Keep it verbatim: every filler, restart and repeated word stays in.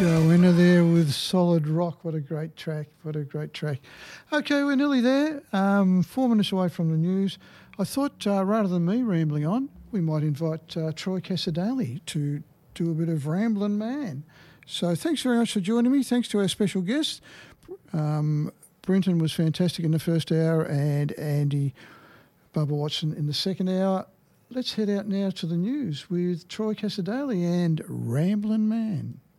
Joanna there with Solid Rock. What a great track. What a great track. Okay, we're nearly there. Um, four minutes away from the news. I thought uh, rather than me rambling on, we might invite uh, Troy Cassar-Daley to do a bit of Ramblin' Man. So thanks very much for joining me. Thanks to our special guest. Um, Brenton was fantastic in the first hour and Andy Bubba Watson in the second hour. Let's head out now to the news with Troy Cassar-Daley and Ramblin' Man.